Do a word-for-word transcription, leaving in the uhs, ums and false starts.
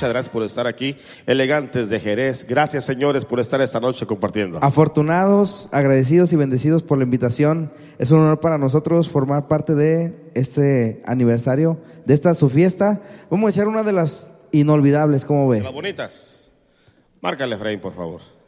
muchas gracias por estar aquí. Elegantes de Jerez, gracias señores por estar esta noche compartiendo. Afortunados, agradecidos y bendecidos por la invitación. Es un honor para nosotros formar parte de este aniversario, de esta su fiesta. Vamos a echar una de las inolvidables, ¿cómo ve? De las bonitas. Márcale, Efraín, por favor.